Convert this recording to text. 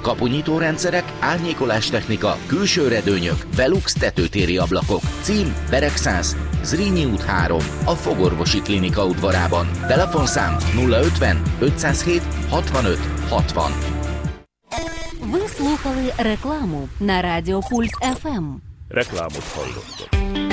Kapunyító rendszerek, árnyékolás technika, külső redőnyök, Velux tetőtéri ablakok. Cím Beregszász, Zrínyi út 3, a Fogorvosi Klinika udvarában. Telefonszám 050 507 65 60. Ви слухали рекламу на Радіо Пульс ФМ. Reklámot hallottak.